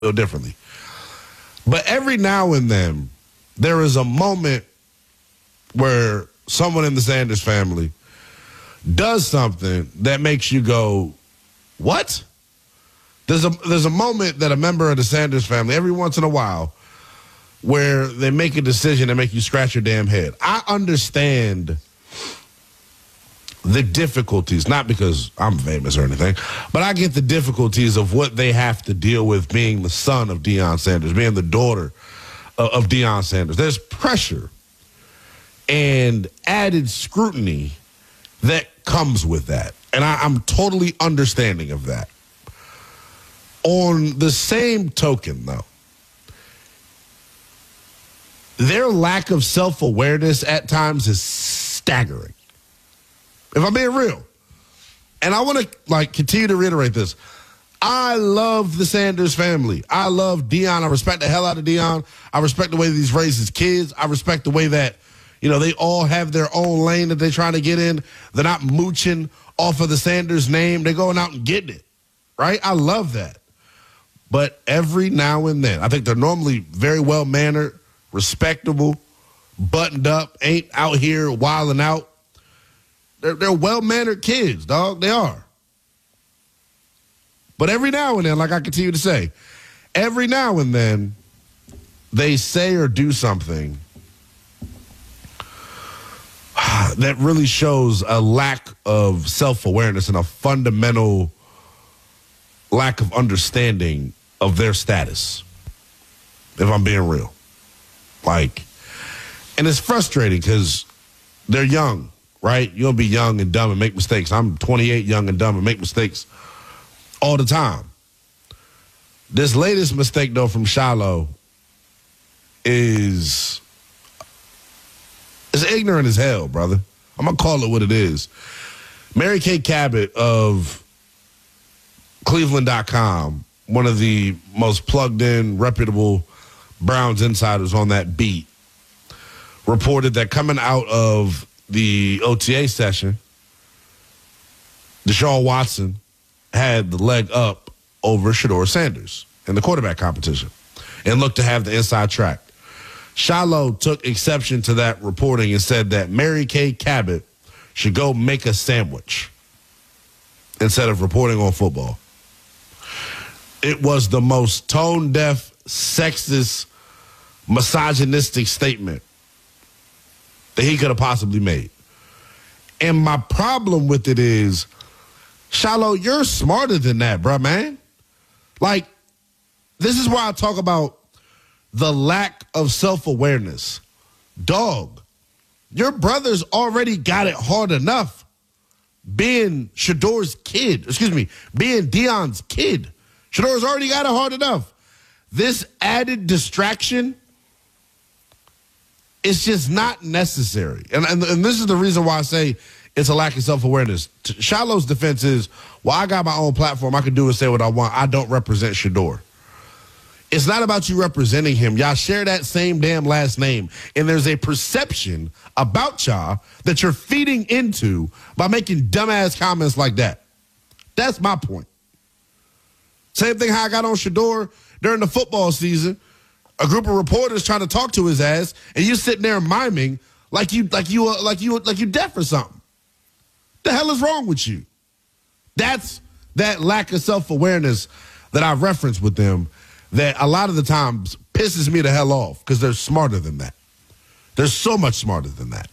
differently. But every now and then, there is a moment where someone in the Sanders family does something that makes you go, what? There's a moment that a member of the Sanders family, every once in a while, where they make a decision that make you scratch your damn head. I understand the difficulties, not because I'm famous or anything, but I get the difficulties of what they have to deal with being the son of Deion Sanders, being the daughter of Deion Sanders. There's pressure and added scrutiny that comes with that. And I'm totally understanding of that. On the same token, though, their lack of self-awareness at times is staggering. If I'm being real. And I want to continue to reiterate this. I love the Sanders family. I love Deion. I respect the hell out of Deion. I respect the way that he's raised his kids. I respect the way that, they all have their own lane that they're trying to get in. They're not mooching off of the Sanders name. They're going out and getting it. Right? I love that. But every now and then, I think they're normally very well-mannered, respectable, buttoned up, ain't out here wilding out. They're well-mannered kids, dog. They are. But every now and then, like I continue to say, every now and then, they say or do something that really shows a lack of self-awareness and a fundamental lack of understanding of their status, if I'm being real. And it's frustrating because they're young, right? You'll be young and dumb and make mistakes. I'm 28, young and dumb and make mistakes all the time. This latest mistake, though, from Shiloh is ignorant as hell, brother. I'm going to call it what it is. Mary Kay Cabot of Cleveland.com, one of the most plugged-in, reputable Browns insiders on that beat, reported that coming out of the OTA session, Deshaun Watson had the leg up over Shedeur Sanders in the quarterback competition and looked to have the inside track. Shiloh took exception to that reporting and said that Mary Kay Cabot should go make a sandwich instead of reporting on football. It was the most tone-deaf, sexist, misogynistic statement that he could have possibly made. And my problem with it is, Shiloh, you're smarter than that, bro, man. This is why I talk about the lack of self-awareness. Dog, your brother's already got it hard enough being Shedeur's kid. Being Deion's kid. Shedeur's already got it hard enough. This added distraction is just not necessary. And this is the reason why I say it's a lack of self-awareness. Shiloh's defense is, well, I got my own platform. I can do and say what I want. I don't represent Shedeur. It's not about you representing him. Y'all share that same damn last name. And there's a perception about y'all that you're feeding into by making dumbass comments like that. That's my point. Same thing how I got on Shedeur during the football season. A group of reporters trying to talk to his ass, and you sitting there miming like you deaf or something. The hell is wrong with you? That's that lack of self-awareness that I reference with them that a lot of the times pisses me the hell off because they're smarter than that. They're so much smarter than that.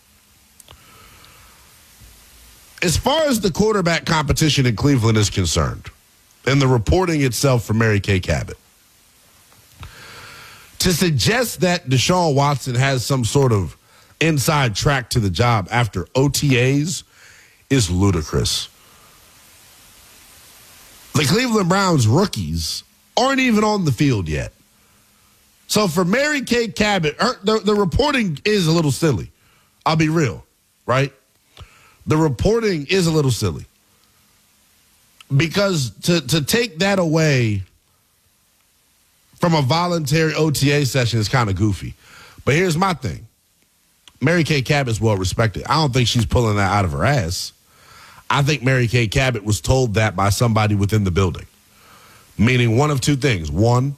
As far as the quarterback competition in Cleveland is concerned, and the reporting itself from Mary Kay Cabot, to suggest that Deshaun Watson has some sort of inside track to the job after OTAs is ludicrous. The Cleveland Browns rookies aren't even on the field yet. So for Mary Kay Cabot, the reporting is a little silly. I'll be real, right? The reporting is a little silly. Because to take that away from a voluntary OTA session is kind of goofy. But here's my thing. Mary Kay Cabot's well respected. I don't think she's pulling that out of her ass. I think Mary Kay Cabot was told that by somebody within the building. Meaning one of two things. One,